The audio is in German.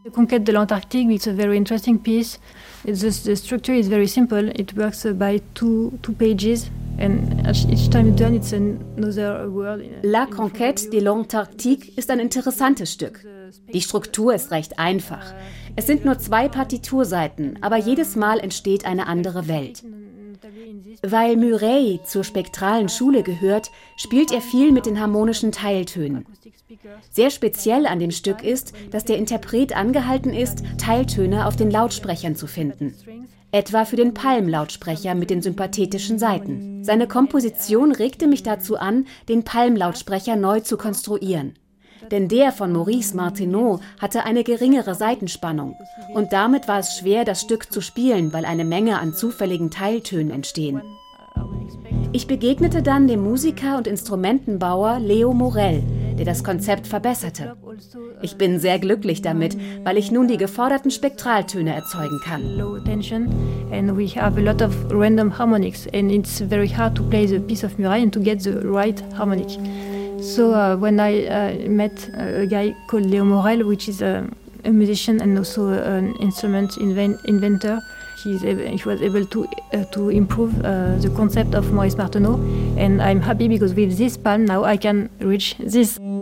The Conquête de l'Antarctique, it's a very interesting piece. The structure is very simple. It works by two pages. And each time you turn, it's another word. La Conquête de l'Antarctique ist ein interessantes Stück. Die Struktur ist recht einfach. Es sind nur 2 Partiturseiten, aber jedes Mal entsteht eine andere Welt. Weil Murray zur spektralen Schule gehört, spielt er viel mit den harmonischen Teiltönen. Sehr speziell an dem Stück ist, dass der Interpret angehalten ist, Teiltöne auf den Lautsprechern zu finden. Etwa für den Palm-Lautsprecher mit den sympathetischen Saiten. Seine Komposition regte mich dazu an, den Palm-Lautsprecher neu zu konstruieren. Denn der von Maurice Martineau hatte eine geringere Saitenspannung. Und damit war es schwer, das Stück zu spielen, weil eine Menge an zufälligen Teiltönen entstehen. Ich begegnete dann dem Musiker und Instrumentenbauer Leo Morel, der das Konzept verbesserte. Ich bin sehr glücklich damit, weil ich nun die geforderten Spektraltöne erzeugen kann. Low tension and we have a lot of random harmonics and it's very hard to play the piece of Murray and to get the right harmonic. So when I met a guy called Leo Morel, which is a musician and also an instrument inventor, he was able to improve the concept of Maurice Martineau, and I'm happy because with this palm now I can reach this.